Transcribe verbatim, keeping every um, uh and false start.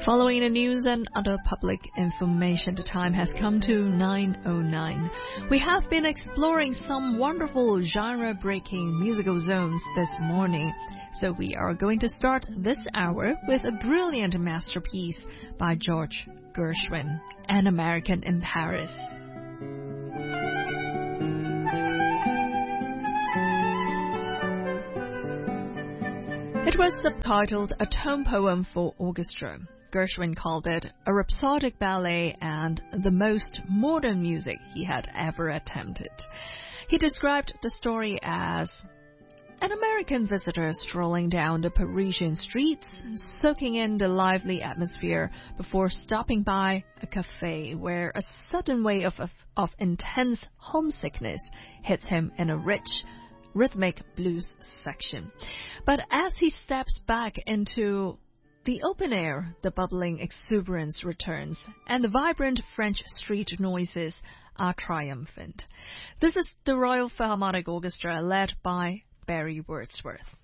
Following the news and other public information, the time has come to nine oh nine. We have been exploring some wonderful genre-breaking musical zones this morning. So we are going to start this hour with a brilliant masterpiece by George Gershwin, An American in Paris. It was subtitled A Tone Poem for Orchestra. Gershwin called it a rhapsodic ballet and the most modern music he had ever attempted. He described the story as an American visitor strolling down the Parisian streets, soaking in the lively atmosphere before stopping by a cafe where a sudden wave of, of, of intense homesickness hits him in a rich, rhythmic blues section. But as he steps back into the open air, the bubbling exuberance returns, and the vibrant French street noises are triumphant. This is the Royal Philharmonic Orchestra led by Barry Wordsworth.